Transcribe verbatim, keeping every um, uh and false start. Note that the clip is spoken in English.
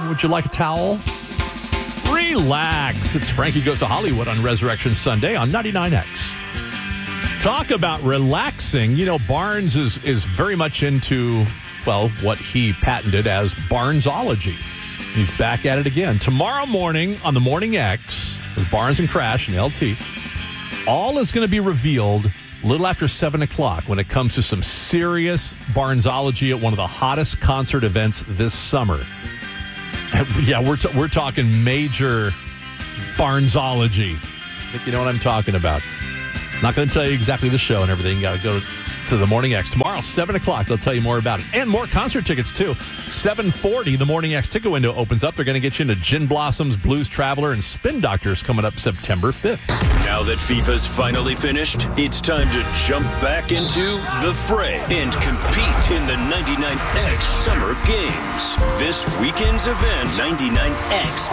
Would you like a towel? Relax. It's Frankie Goes to Hollywood on Resurrection Sunday on ninety-nine X. Talk about relaxing. You know, Barnes is, is very much into, well, what he patented as Barnesology. He's back at it again. Tomorrow morning on the Morning X with Barnes and Crash and L T, all is going to be revealed a little after seven o'clock when it comes to some serious Barnesology at one of the hottest concert events this summer. Yeah, we're t- we're talking major Barnesology. I think you know what I'm talking about. Not going to tell you exactly the show and everything. You got to go to the Morning X. Tomorrow, seven o'clock, they'll tell you more about it. And more concert tickets, too. seven forty, the Morning X ticket window opens up. They're going to get you into Gin Blossoms, Blues Traveler, and Spin Doctors coming up September fifth. Now that FIFA's finally finished, it's time to jump back into the fray and compete in the ninety-nine X Summer Games. This weekend's event, ninety-nine X